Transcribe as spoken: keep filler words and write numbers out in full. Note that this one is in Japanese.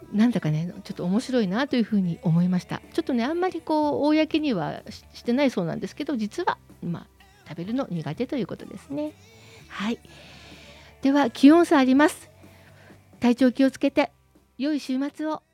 なんだかねちょっと面白いなというふうに思いました。ちょっとねあんまりこう公には し, してないそうなんですけど、実はまあ食べるの苦手ということですね。はい、では気温差あります。体調気をつけて良い週末を。